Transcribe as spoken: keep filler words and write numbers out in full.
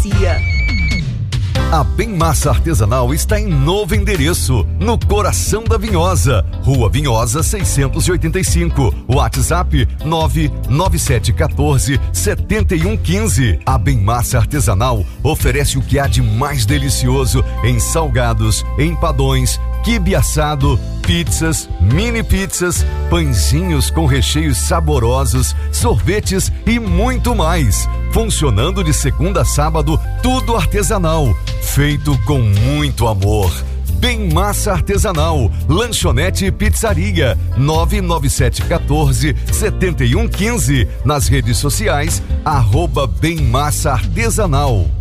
A Bem Massa Artesanal está em novo endereço, no coração da Vinhosa, Rua Vinhosa seiscentos e oitenta e cinco, WhatsApp nove nove sete um quatro sete um um cinco. A Bem Massa Artesanal oferece o que há de mais delicioso em salgados, empadões, quibe assado, pizzas, mini pizzas, pãezinhos com recheios saborosos, sorvetes e muito mais. Funcionando de segunda a sábado, tudo artesanal, feito com muito amor. Bem Massa Artesanal, lanchonete e pizzaria, nove nove sete um quatro sete um um cinco. Nas redes sociais, arroba Bem Massa Artesanal.